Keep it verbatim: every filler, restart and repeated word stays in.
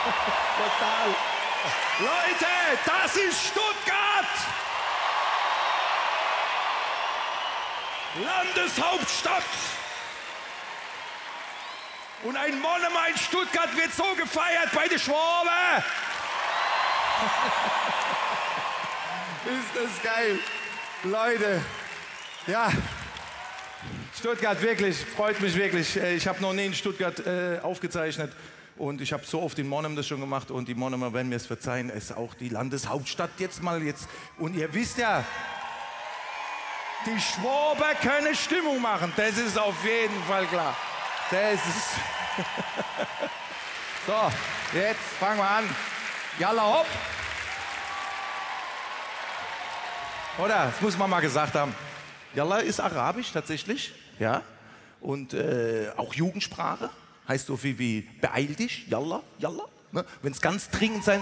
Total. Leute, das ist Stuttgart! Landeshauptstadt! Und ein Monument in Stuttgart wird so gefeiert bei den Schwaben! Ist das geil. Leute, ja, Stuttgart wirklich, freut mich wirklich. Ich habe noch nie in Stuttgart äh, aufgezeichnet und ich habe so oft in Monum das schon gemacht und die Monumer werden mir es verzeihen, ist auch die Landeshauptstadt jetzt mal jetzt. Und ihr wisst ja, die Schwaber können Stimmung machen, das ist auf jeden Fall klar. Das ist so, jetzt fangen wir an. Jalla hopp. Oder, das muss man mal gesagt haben. Yalla ist arabisch tatsächlich, ja. Und äh, auch Jugendsprache. Heißt so viel wie beeil dich, Yalla, Yalla. Ne? Wenn es ganz dringend sein